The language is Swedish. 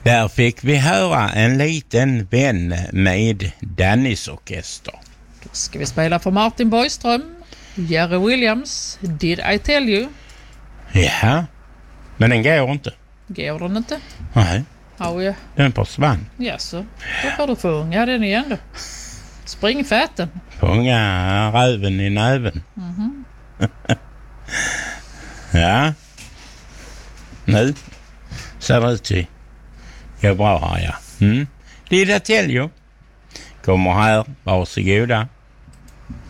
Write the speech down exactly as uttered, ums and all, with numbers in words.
Där fick vi höra en liten vän med Dannys orkester. Då ska vi spela för Martin Borgström, Jerry Williams, Did I Tell You? Ja, men den går inte. Går den inte? Nej, Oh, ja. den försvann. Ja, så. Då får du sjunga den igen då. Springfäten. Fånga röven i näven. Mhm. Ja. Nu ser det ut till gå bra här, ja. Mm. Did I Tell You? Kommer här, varsågoda.